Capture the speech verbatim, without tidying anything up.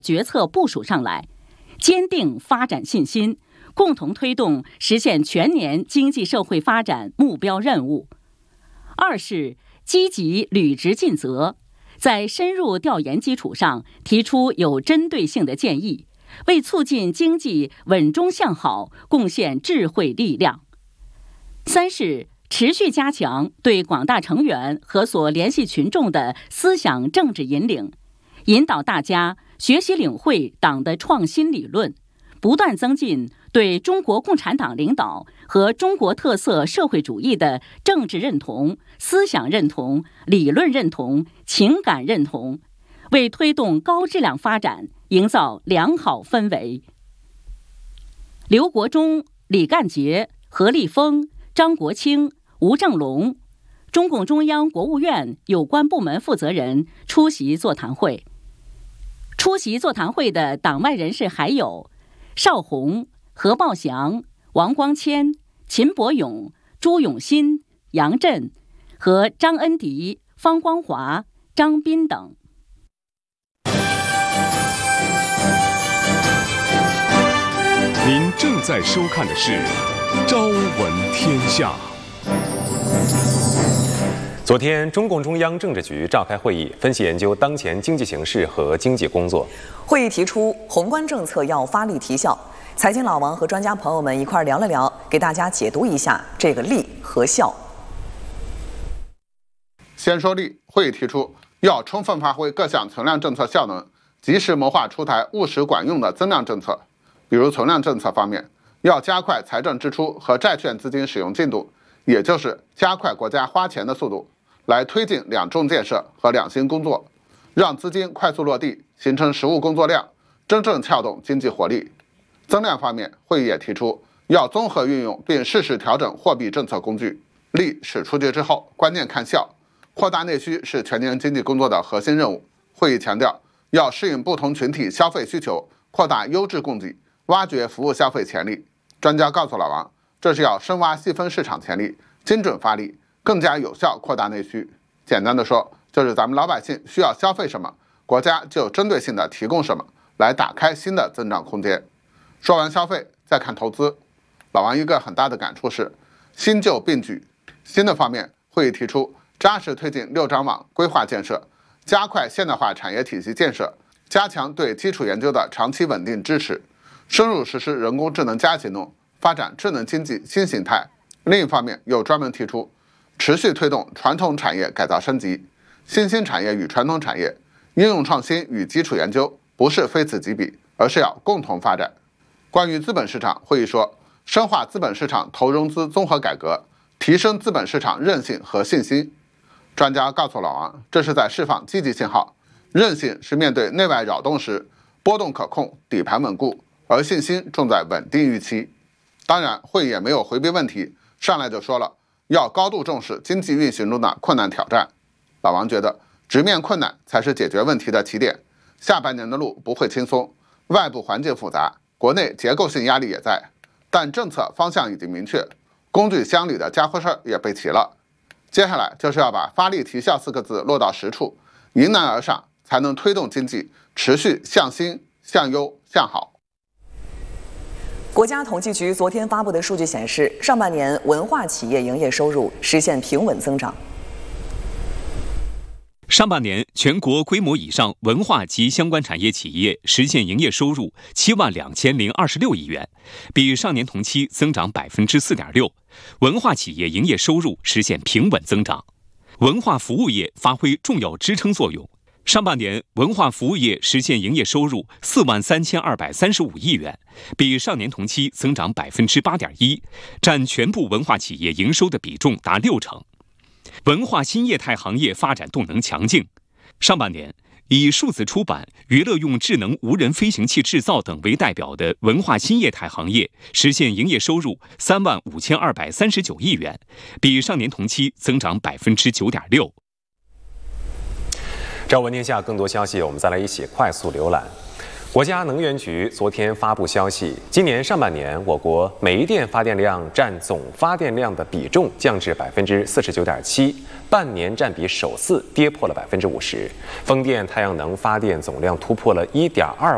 决策部署上来，坚定发展信心，共同推动实现全年经济社会发展目标任务。二是积极履职尽责，在深入调研基础上提出有针对性的建议，为促进经济稳中向好贡献智慧力量。三是持续加强对广大成员和所联系群众的思想政治引领，引导大家学习领会党的创新理论，不断增进对中国共产党领导和中国特色社会主义的政治认同、思想认同、理论认同、情感认同，为推动高质量发展营造良好氛围。刘国中、李干杰、何立峰、张国清、吴正龙，中共中央、国务院有关部门负责人出席座谈会。出席座谈会的党外人士还有邵宏、何茂祥、王光谦、秦伯勇、朱永新、杨震和张恩迪、方光华、张斌等。 您正在收看的是《朝闻天下》。 昨天，中共中央政治局召开会议，分析研究当前经济形势和经济工作。 会议提出，宏观政策要发力提效。财经老王和专家朋友们一块聊了聊，给大家解读一下这个力和效。 先说力，会议提出要充分发挥各项存量政策效能，及时谋划出台务实管用的增量政策。比如存量政策方面，要加快财政支出和债券资金使用进度，也就是加快国家花钱的速度，来推进两重建设和两新工作，让资金快速落地，形成实务工作量，真正撬动经济活力。增量方面，会议也提出要综合运用并适时调整货币政策工具，力使出去之后，关键看效。扩大内需是全年经济工作的核心任务。会议强调，要适应不同群体消费需求，扩大优质供给，挖掘服务消费潜力。专家告诉老王，这是要深挖细分市场潜力，精准发力，更加有效扩大内需。简单的说，就是咱们老百姓需要消费什么，国家就针对性的提供什么，来打开新的增长空间。说完消费，再看投资。老王一个很大的感触是，新旧并举。新的方面，会议提出扎实推进六张网规划建设，加快现代化产业体系建设，加强对基础研究的长期稳定支持，深入实施人工智能加行动，发展智能经济新形态。另一方面，又专门提出持续推动传统产业改造升级，新兴产业与传统产业、应用创新与基础研究不是非此即彼，而是要共同发展。关于资本市场，会议说，深化资本市场投融资综合改革，提升资本市场韧性和信心。专家告诉老王，这是在释放积极信号。韧性是面对内外扰动时波动可控、底盘稳固，而信心重在稳定预期。当然，会议也没有回避问题，上来就说了要高度重视经济运行中的困难挑战。老王觉得，直面困难才是解决问题的起点。下半年的路不会轻松，外部环境复杂，国内结构性压力也在，但政策方向已经明确，工具箱里的家伙事儿也备齐了。接下来就是要把发力提效四个字落到实处，迎难而上，才能推动经济持续向新、向优、向好。 国家统计局昨天发布的数据显示，上半年文化企业营业收入实现平稳增长。 上半年，全国规模以上文化及相关产业企业实现营业收入七万两千零二十六亿元，比上年同期增长百分之四点六。文化企业营业收入实现平稳增长，文化服务业发挥重要支撑作用。上半年，文化服务业实现营业收入四万三千二百三十五亿元，比上年同期增长百分之八点一，占全部文化企业营收的比重达六成。文化新业态行业发展动能强劲。上半年，以数字出版、娱乐用智能无人飞行器制造等为代表的文化新业态行业实现营业收入三万五千二百三十九亿元，比上年同期增长百分之九点六。 朝闻天下更多消息，我们再来一起快速浏览。国家能源局昨天发布消息，今年上半年我国煤电发电量占总发电量的比重降至百分之四十九点七，半年占比首次跌破了百分之五十。风电、太阳能发电总量突破了一点二